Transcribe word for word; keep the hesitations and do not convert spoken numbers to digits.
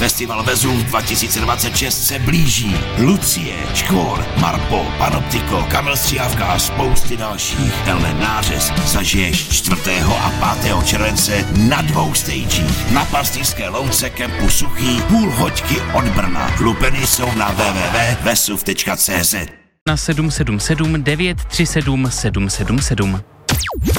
Festival Vezuv dva tisíce dvacet šest se blíží. Lucie, Škor, Marpo, Panoptiko, Kamil Stříhavka a spousty dalších. Tenhle nářez zažiješ čtvrtého a pátého července na dvou stagích. Na Pastýřské louce kempu Suchý, půl hoďky od Brna. Lupeny jsou na w w w tečka vesuv tečka cé zet. Na sedm sedm sedm devět tři sedm sedm sedm sedm.